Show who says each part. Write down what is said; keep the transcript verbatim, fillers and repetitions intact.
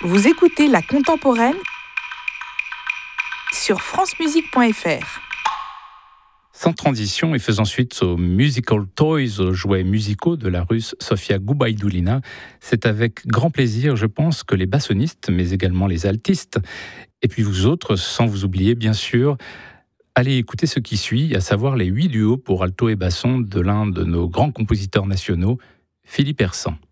Speaker 1: Vous écoutez La Contemporaine sur francemusique point f r.
Speaker 2: Sans transition et faisant suite aux Musical Toys, aux jouets musicaux de la Russe Sofia Goubaïdoulina, c'est avec grand plaisir, je pense, que les bassonistes, mais également les altistes, et puis vous autres, sans vous oublier bien sûr, allez écouter ce qui suit, à savoir les huit duos pour alto et basson de l'un de nos grands compositeurs nationaux, Philippe Hersant.